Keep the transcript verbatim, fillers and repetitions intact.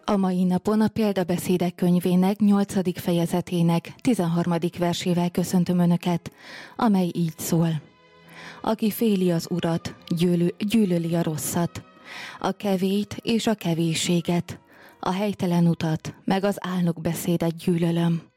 A mai napon a Példabeszédek könyvének nyolcadik fejezetének tizenharmadik versével köszöntöm Önöket, amely így szól. Aki féli az Urat, gyűlö, gyűlöli a rosszat, a kevélyt és a kevésséget, a helytelen utat, meg az álnok beszédet gyűlölöm.